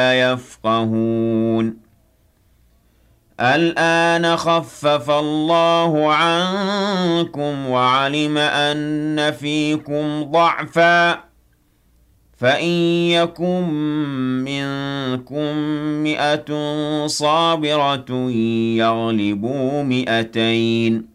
يفقهون الآن خفف الله عنكم وعلم أن فيكم ضعفا فإن يكن منكم 100 صابرة يغلبوا 200